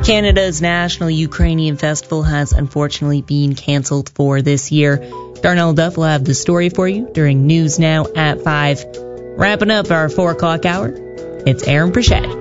Canada's National Ukrainian Festival has unfortunately been cancelled for this year. Darnell Duff will have the story for you during News Now at 5. Wrapping up our 4 o'clock hour, it's Aaron Pritchett.